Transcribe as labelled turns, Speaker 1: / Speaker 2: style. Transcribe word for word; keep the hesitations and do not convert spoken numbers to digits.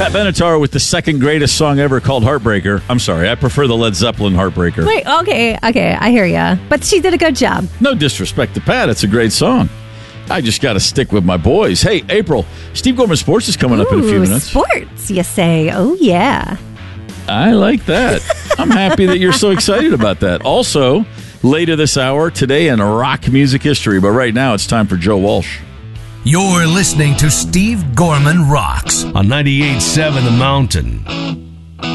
Speaker 1: Pat Benatar with the second greatest song ever called Heartbreaker. I'm sorry, I prefer the Led Zeppelin Heartbreaker.
Speaker 2: Wait, okay, okay, I hear ya. But she did a good job.
Speaker 1: No disrespect to Pat, it's a great song. I just got to stick with my boys. Hey, April, Steve Gorman Sports is coming
Speaker 2: Ooh,
Speaker 1: up in a few minutes.
Speaker 2: Sports, you say? Oh, yeah.
Speaker 1: I like that. I'm happy that you're so excited about that. Also, later this hour, today in rock music history. But right now, it's time for Joe Walsh.
Speaker 3: You're listening to Steve Gorman Rocks on ninety-eight point seven The Mountain.